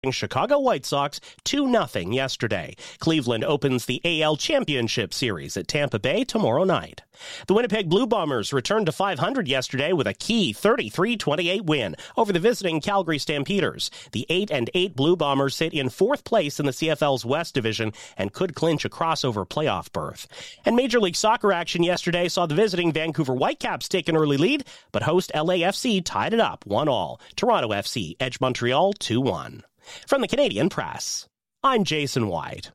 Chicago White Sox 2-0 yesterday. Cleveland opens the AL Championship Series at Tampa Bay tomorrow night. The Winnipeg Blue Bombers returned to 500 yesterday with a key 33-28 win over the visiting Calgary Stampeders. The 8-8 Blue Bombers sit in fourth place in the CFL's West Division and could clinch a crossover playoff berth. And Major League Soccer action yesterday saw the visiting Vancouver Whitecaps take an early lead, but host LAFC tied it up 1-1. Toronto FC edged Montreal 2-1. From the Canadian Press, I'm Jason White.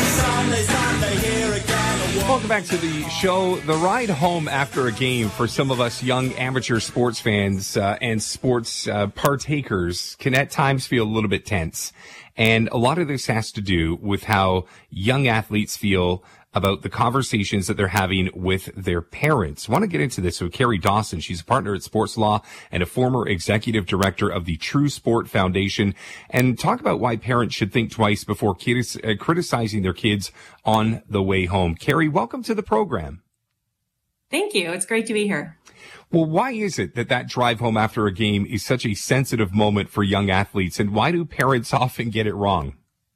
Welcome back to the show. The ride home after a game for some of us young amateur sports fans and sports partakers can at times feel a little bit tense. And a lot of this has to do with how young athletes feel about the conversations that they're having with their parents. I want to get into this with Carrie Dawson. She's a partner at Sports Law and a former executive director of the True Sport Foundation, and talk about why parents should think twice before criticizing their kids on the way home. Carrie, welcome to the program. Thank you. It's great to be here. Well, why is it that drive home after a game is such a sensitive moment for young athletes, and why do parents often get it wrong?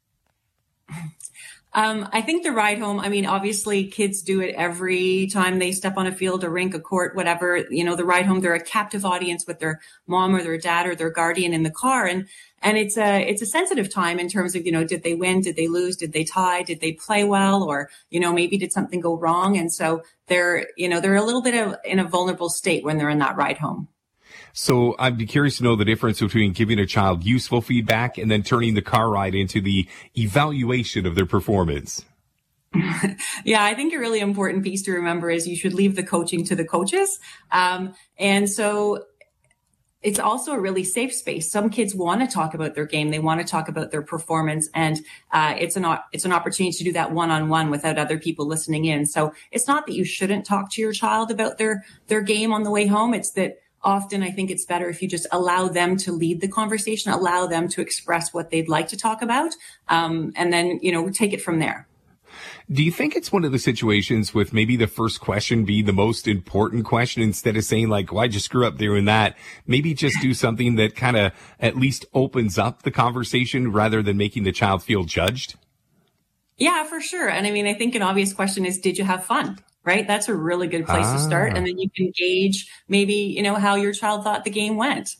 I think the ride home, obviously kids do it every time they step on a field, a rink, a court, whatever, the ride home, they're a captive audience with their mom or their dad or their guardian in the car. And it's a sensitive time in terms of, did they win? Did they lose? Did they tie? Did they play well? Or, maybe did something go wrong? And so they're a little bit in a vulnerable state when they're in that ride home. So I'd be curious to know the difference between giving a child useful feedback and then turning the car ride into the evaluation of their performance. Yeah, I think a really important piece to remember is you should leave the coaching to the coaches. And so it's also a really safe space. Some kids want to talk about their game. They want to talk about their performance. And it's an opportunity to do that one-on-one without other people listening in. So it's not that you shouldn't talk to your child about their game on the way home. It's that often I think it's better if you just allow them to lead the conversation, allow them to express what they'd like to talk about, and then, take it from there. Do you think it's one of the situations with maybe the first question be the most important question instead of saying like, why'd you screw up doing that? Maybe just do something that kind of at least opens up the conversation rather than making the child feel judged? Yeah, for sure. And I think an obvious question is, did you have fun? Right? That's a really good place to start. And then you can gauge maybe, how your child thought the game went.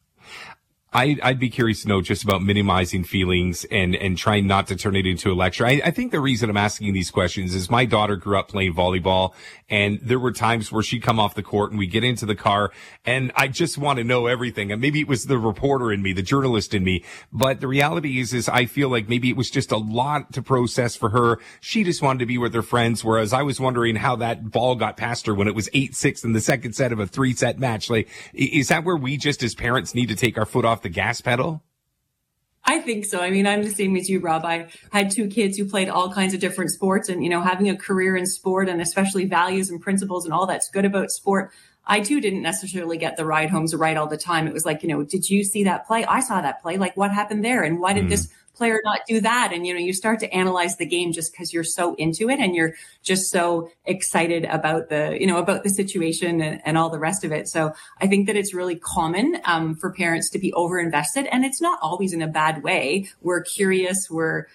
I'd be curious to know just about minimizing feelings and trying not to turn it into a lecture. I think the reason I'm asking these questions is my daughter grew up playing volleyball, and there were times where she'd come off the court and we get into the car and I just want to know everything. And maybe it was the reporter in me, the journalist in me. But the reality is I feel like maybe it was just a lot to process for her. She just wanted to be with her friends, whereas I was wondering how that ball got past her when it was 8-6 in the second set of a 3-set match. Like, is that where we just as parents need to take our foot off the gas pedal? I think so. I'm the same as you, Rob. I had two kids who played all kinds of different sports, and, having a career in sport and especially values and principles and all that's good about sport. I too didn't necessarily get the ride homes right all the time. It was like, did you see that play? I saw that play. Like, what happened there? And why did this player not do that? And, you start to analyze the game just because you're so into it and you're just so excited about the situation and all the rest of it. So I think that it's really common for parents to be over invested, and it's not always in a bad way. We're curious.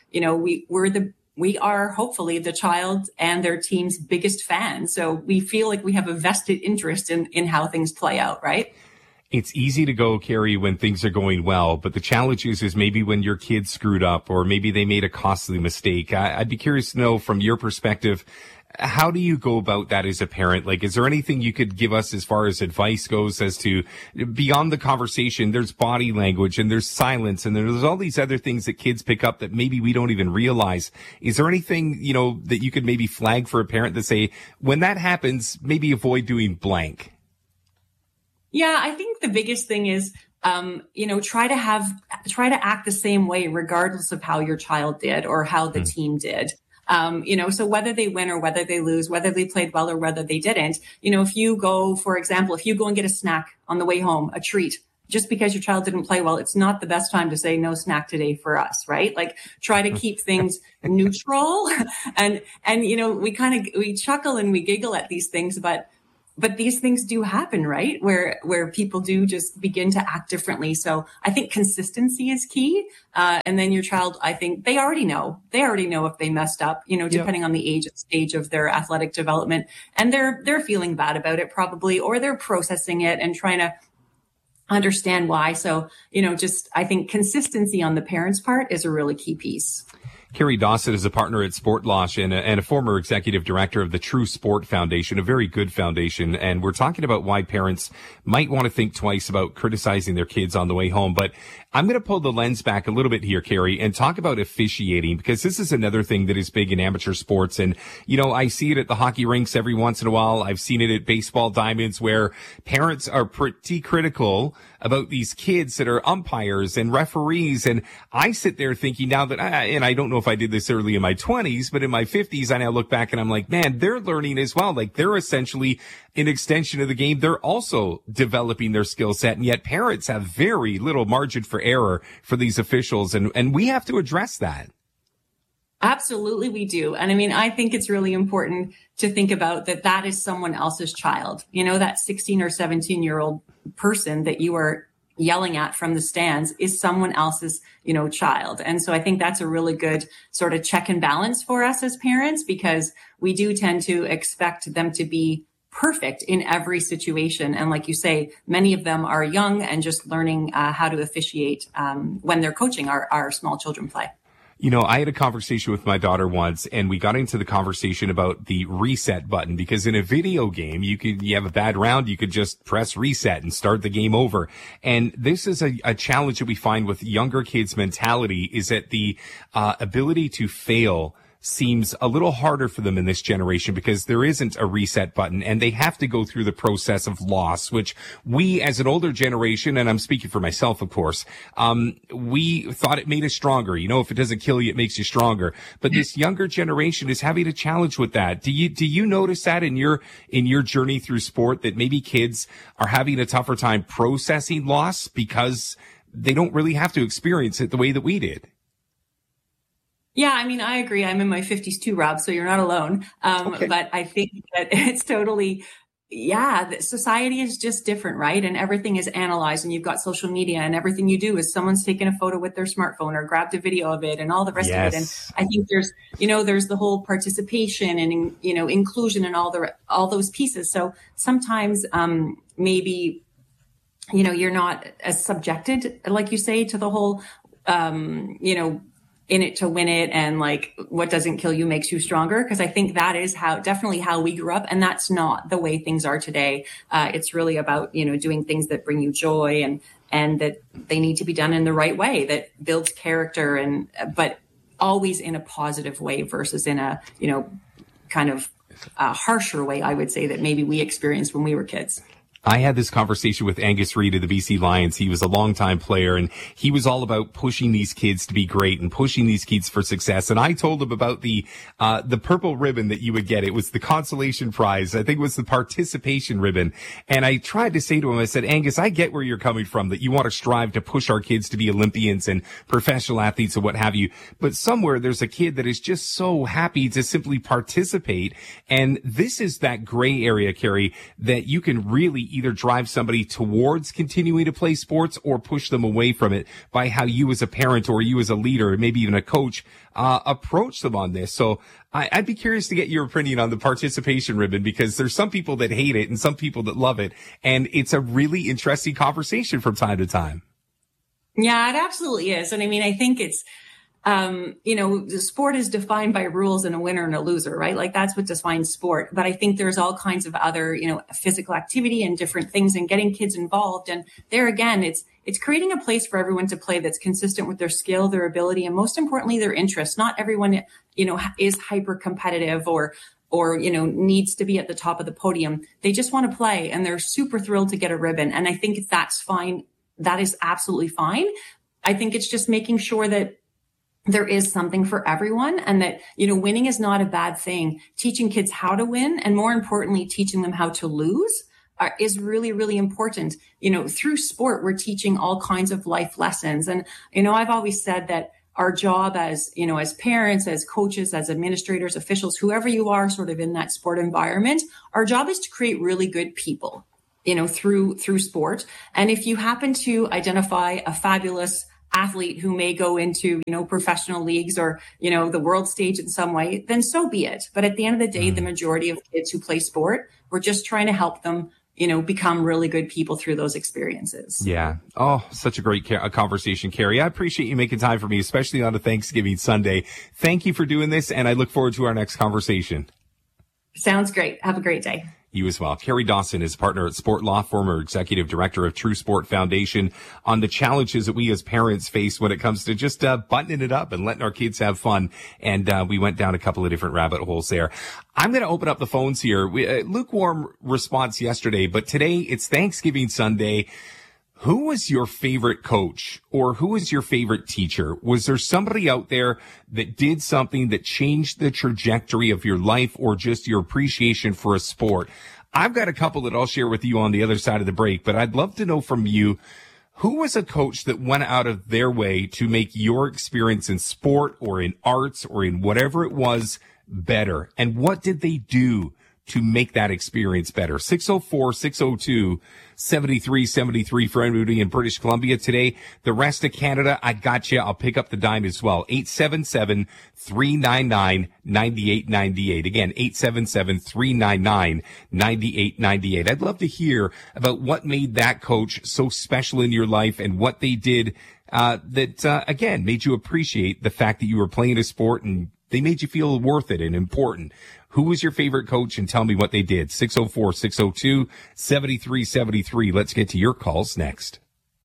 We are hopefully the child and their team's biggest fan. So we feel like we have a vested interest in how things play out, right? It's easy to go, Carrie, when things are going well, but the challenge is maybe when your kid screwed up or maybe they made a costly mistake. I'd be curious to know from your perspective, how do you go about that as a parent? Like, is there anything you could give us as far as advice goes as to beyond the conversation? There's body language and there's silence and there's all these other things that kids pick up that maybe we don't even realize. Is there anything, that you could maybe flag for a parent to say, when that happens, maybe avoid doing blank? Yeah, I think the biggest thing is, try to act the same way regardless of how your child did or how the team did. So whether they win or whether they lose, whether they played well or whether they didn't, if you go and get a snack on the way home, a treat, just because your child didn't play well, it's not the best time to say no snack today for us, right? Like, try to keep things neutral. And we chuckle and we giggle at these things, but but these things do happen, right? Where people do just begin to act differently. So I think consistency is key. And then your child, I think they already know if they messed up, depending on the age and stage of their athletic development, and they're feeling bad about it probably, or they're processing it and trying to understand why. So, I think consistency on the parents' part is a really key piece. Carrie Dawson is a partner at Sportlosh and a former executive director of the True Sport Foundation, a very good foundation. And we're talking about why parents might want to think twice about criticizing their kids on the way home. But I'm going to pull the lens back a little bit here, Carrie, and talk about officiating, because this is another thing that is big in amateur sports. And, I see it at the hockey rinks every once in a while. I've seen it at baseball diamonds where parents are pretty critical about these kids that are umpires and referees. And I sit there thinking now that, and I don't know if I did this early in my 20s, but in my 50s, I now look back and I'm like, man, they're learning as well. Like, they're essentially an extension of the game. They're also developing their skill set. And yet parents have very little margin for error for these officials. And we have to address that. Absolutely, we do. And I think it's really important to think about that is someone else's child. That 16 or 17-year-old person that you are yelling at from the stands is someone else's, child. And so I think that's a really good sort of check and balance for us as parents, because we do tend to expect them to be perfect in every situation. And like you say, many of them are young and just learning how to officiate when they're coaching our small children play. I had a conversation with my daughter once, and we got into the conversation about the reset button, because in a video game, you have a bad round, you could just press reset and start the game over. And this is a challenge that we find with younger kids' mentality, is that the ability to fail seems a little harder for them in this generation, because there isn't a reset button and they have to go through the process of loss, which we as an older generation, and I'm speaking for myself, of course, we thought it made us stronger. If it doesn't kill you, it makes you stronger. But this younger generation is having a challenge with that. Do you notice that in your journey through sport, that maybe kids are having a tougher time processing loss because they don't really have to experience it the way that we did? Yeah, I agree. I'm in my 50s too, Rob, so you're not alone. Okay. But I think that it's totally, society is just different, right? And everything is analyzed, and you've got social media, and everything you do is someone's taken a photo with their smartphone or grabbed a video of it and all the rest of it. And I think there's the whole participation and, inclusion and all those pieces. So sometimes, maybe, you're not as subjected, like you say, to the whole, in it to win it, and like what doesn't kill you makes you stronger. Because I think that is definitely how we grew up, and that's not the way things are today. It's really about, doing things that bring you joy, and that they need to be done in the right way, that builds character, but always in a positive way versus in a, kind of harsher way, I would say, that maybe we experienced when we were kids. I had this conversation with Angus Reid of the BC Lions. He was a longtime player, and he was all about pushing these kids to be great and pushing these kids for success. And I told him about the purple ribbon that you would get. It was the consolation prize. I think it was the participation ribbon. And I tried to say to him, I said, Angus, I get where you're coming from, that you want to strive to push our kids to be Olympians and professional athletes and what have you. But somewhere there's a kid that is just so happy to simply participate. And this is that gray area, Carrie, that you can really either drive somebody towards continuing to play sports or push them away from it by how you as a parent or you as a leader, maybe even a coach, approach them on this. So I'd be curious to get your opinion on the participation ribbon, because there's some people that hate it and some people that love it. And it's a really interesting conversation from time to time. Yeah, it absolutely is. And I think it's, the sport is defined by rules and a winner and a loser, right? Like that's what defines sport. But I think there's all kinds of other, physical activity and different things, and getting kids involved. And there again, it's creating a place for everyone to play that's consistent with their skill, their ability, and most importantly, their interests. Not everyone, is hyper competitive or needs to be at the top of the podium. They just want to play, and they're super thrilled to get a ribbon. And I think that's fine. That is absolutely fine. I think it's just making sure that there is something for everyone, and that, winning is not a bad thing. Teaching kids how to win, and more importantly, teaching them how to lose is really, really important. Through sport, we're teaching all kinds of life lessons. And, I've always said that our job as, as parents, as coaches, as administrators, officials, whoever you are sort of in that sport environment, our job is to create really good people, through sport. And if you happen to identify a fabulous athlete who may go into, professional leagues or, the world stage in some way, then so be it. But at the end of the day, the majority of kids who play sport, we're just trying to help them, become really good people through those experiences. Yeah. Oh, such a great conversation, Carrie. I appreciate you making time for me, especially on a Thanksgiving Sunday. Thank you for doing this, and I look forward to our next conversation. Sounds great. Have a great day. You as well. Carrie Dawson is a partner at Sport Law, former executive director of True Sport Foundation, on the challenges that we as parents face when it comes to just buttoning it up and letting our kids have fun. And we went down a couple of different rabbit holes there. I'm going to open up the phones here. Lukewarm response yesterday, but today it's Thanksgiving Sunday. Who was your favorite coach, or who was your favorite teacher? Was there somebody out there that did something that changed the trajectory of your life or just your appreciation for a sport? I've got a couple that I'll share with you on the other side of the break, but I'd love to know from you, who was a coach that went out of their way to make your experience in sport or in arts or in whatever it was better? And what did they do to make that experience better? 604-602-7373 for anybody in British Columbia today. The rest of Canada, I got you. I'll pick up the dime as well. 877-399-9898. Again, 877-399-9898. I'd love to hear about what made that coach so special in your life and what they did that again, made you appreciate the fact that you were playing a sport and they made you feel worth it and important. Who was your favorite coach, and tell me what they did? 604-602-7373. Let's get to your calls next.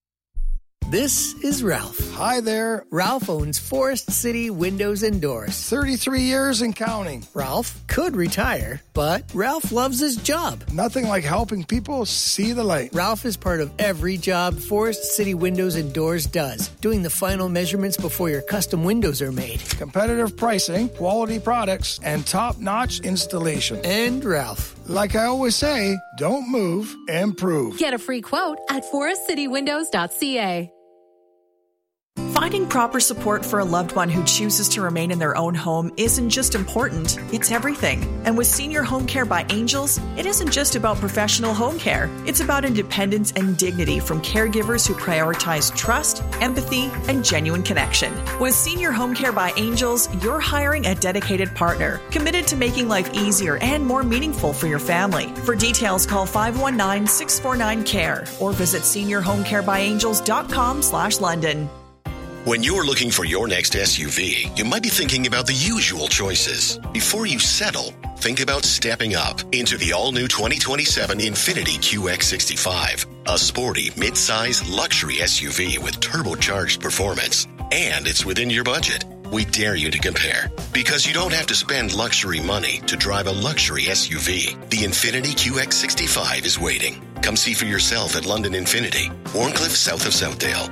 This is Ralph. Hi there. Ralph owns Forest City Windows and Doors. 33 years and counting. Ralph could retire, but Ralph loves his job. Nothing like helping people see the light. Ralph is part of every job Forest City Windows and Doors does, doing the final measurements before your custom windows are made. Competitive pricing, quality products, and top-notch installation. And Ralph. Like I always say, don't move, improve. Get a free quote at forestcitywindows.ca. Finding proper support for a loved one who chooses to remain in their own home isn't just important, it's everything. And with Senior Home Care by Angels, it isn't just about professional home care. It's about independence and dignity from caregivers who prioritize trust, empathy, and genuine connection. With Senior Home Care by Angels, you're hiring a dedicated partner, committed to making life easier and more meaningful for your family. For details, call 519-649-CARE or visit seniorhomecarebyangels.com/London. When you're looking for your next SUV, you might be thinking about the usual choices. Before you settle, think about stepping up into the all-new 2027 Infiniti QX65, a sporty, mid-size luxury SUV with turbocharged performance. And it's within your budget. We dare you to compare, because you don't have to spend luxury money to drive a luxury SUV. The Infiniti QX65 is waiting. Come see for yourself at London Infiniti, Warncliffe, south of Southdale.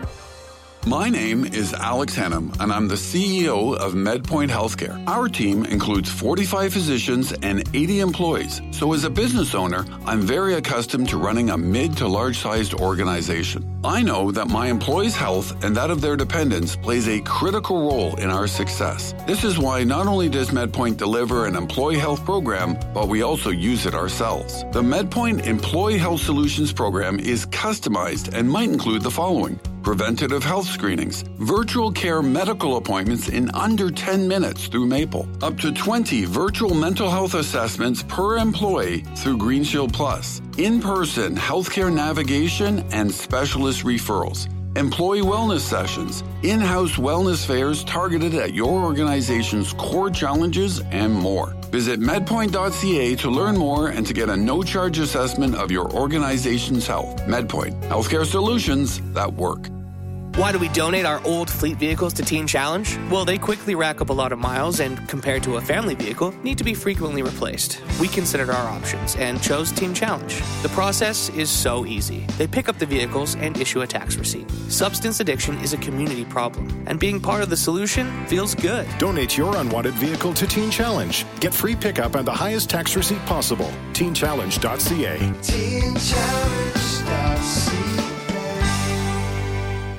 My name is Alex Hennam, and I'm the CEO of MedPoint Healthcare. Our team includes 45 physicians and 80 employees. So as a business owner, I'm very accustomed to running a mid to large-sized organization. I know that my employees' health and that of their dependents plays a critical role in our success. This is why not only does MedPoint deliver an employee health program, but we also use it ourselves. The MedPoint Employee Health Solutions program is customized and might include the following: preventative health screenings, virtual care medical appointments in under 10 minutes through Maple, up to 20 virtual mental health assessments per employee through GreenShield Plus, in-person healthcare navigation and specialist referrals, employee wellness sessions, in-house wellness fairs targeted at your organization's core challenges, and more. Visit medpoint.ca to learn more and to get a no-charge assessment of your organization's health. MedPoint, healthcare solutions that work. Why do we donate our old fleet vehicles to Teen Challenge? Well, they quickly rack up a lot of miles and, compared to a family vehicle, need to be frequently replaced. We considered our options and chose Teen Challenge. The process is so easy. They pick up the vehicles and issue a tax receipt. Substance addiction is a community problem, and being part of the solution feels good. Donate your unwanted vehicle to Teen Challenge. Get free pickup and the highest tax receipt possible. TeenChallenge.ca. TeenChallenge.ca.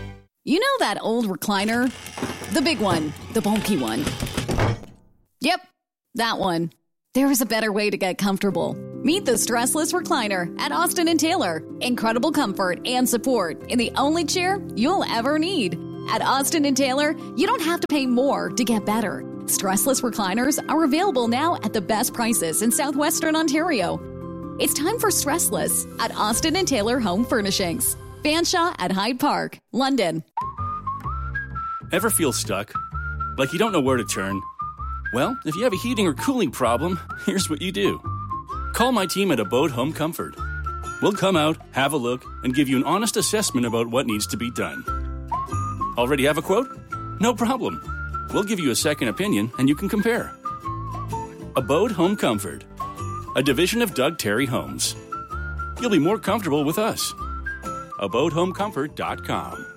You know that old recliner? The big one, the bulky one. Yep, that one. There is a better way to get comfortable. Meet the Stressless Recliner at Austin & Taylor. Incredible comfort and support in the only chair you'll ever need. At Austin & Taylor, you don't have to pay more to get better. Stressless recliners are available now at the best prices in southwestern Ontario. It's time for Stressless at Austin & Taylor Home Furnishings. Fanshawe at Hyde Park, London. Ever feel stuck? Like you don't know where to turn? Well, if you have a heating or cooling problem, here's what you do. Call my team at Abode Home Comfort. We'll come out, have a look, and give you an honest assessment about what needs to be done. Already have a quote? No problem. We'll give you a second opinion and you can compare. Abode Home Comfort, a division of Doug Terry Homes. You'll be more comfortable with us. AbodeHomeComfort.com.